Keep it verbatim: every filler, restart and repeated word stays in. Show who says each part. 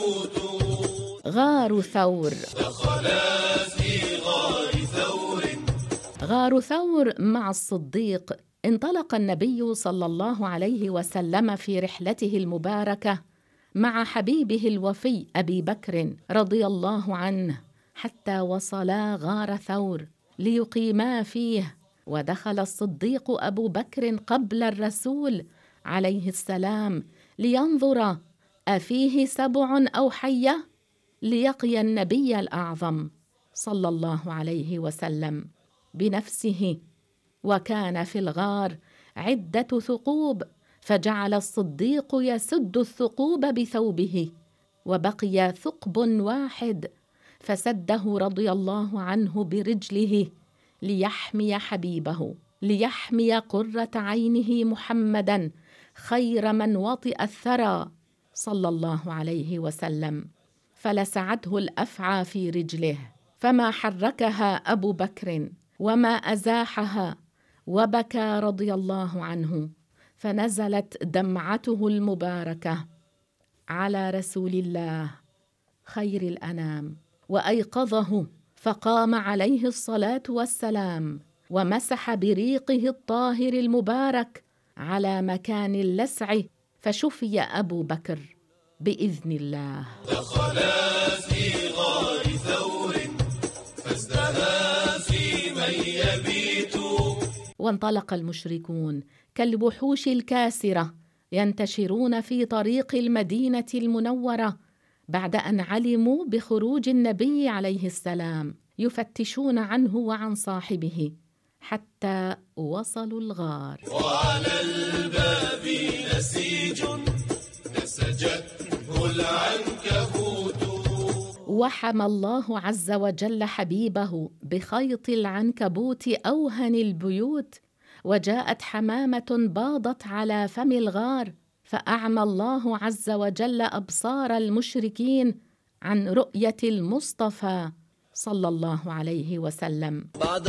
Speaker 1: غار ثور. غار ثور مع الصديق. انطلق النبي صلى الله عليه وسلم في رحلته المباركة مع حبيبه الوفي أبي بكر رضي الله عنه حتى وصلا غار ثور ليقيما فيه. ودخل الصديق أبو بكر قبل الرسول عليه السلام لينظر أفيه سبع أو حية، ليقي النبي الأعظم صلى الله عليه وسلم بنفسه. وكان في الغار عدة ثقوب، فجعل الصديق يسد الثقوب بثوبه، وبقي ثقب واحد فسده رضي الله عنه برجله ليحمي حبيبه، ليحمي قرة عينه محمدا خير من وطئ الثرى صلى الله عليه وسلم. فلسعته الأفعى في رجله فما حركها أبو بكر وما أزاحها، وبكى رضي الله عنه. فنزلت دمعته المباركة على رسول الله خير الأنام، وأيقظه فقام عليه الصلاة والسلام ومسح بريقه الطاهر المبارك على مكان اللسع، فشفي أبو بكر بإذن الله.
Speaker 2: دخلا في غار ثور فازدها في من يبيت.
Speaker 1: وانطلق المشركون كالوحوش الكاسرة ينتشرون في طريق المدينة المنورة بعد أن علموا بخروج النبي عليه السلام، يفتشون عنه وعن صاحبه حتى وصلوا الغار.
Speaker 2: وعلى الباب نسيج نسجته العنكبوت.
Speaker 1: وحمى الله عز وجل حبيبه بخيط العنكبوت أوهن البيوت، وجاءت حمامة باضت على فم الغار فأعمى الله عز وجل أبصار المشركين عن رؤية المصطفى صلى الله عليه وسلم.
Speaker 2: بعد